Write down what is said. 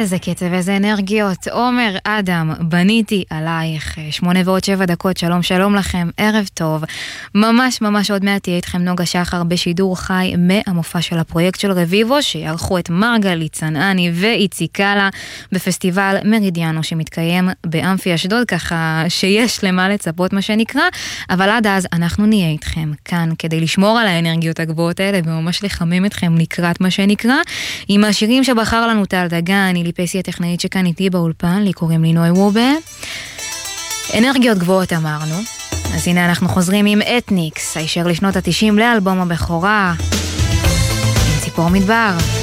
איזה קצב, איזה אנרגיות. עומר אדם, בניתי עלייך. 8:07, שלום שלום לכם, ערב טוב. ממש ממש עוד מעט תהיה איתכם נוגה שחר בשידור חי מהמופע של הפרויקט של רביבו, שיערכו את מרגלית צנעני ואיציק קאלה בפסטיבל מרידיאנו שמתקיים באמפי אשדוד, ככה שיש למה לצפות מה שנקרא, אבל עד אז אנחנו נהיה איתכם כאן כדי לשמור על האנרגיות הגבוהות האלה וממש לחמם אתכם לקראת מה שנקרא, עם השירים שבחר לנו טל דגן, אילי פסי הטכנאית שכאן איתי באולפן, לי קוראים לי נוי וובה. אנרגיות גבוהות אמרנו, אז הנה אנחנו חוזרים עם אתניקס, הישר לשנות ה-90 לאלבום הבכורה, עם ציפור מדבר.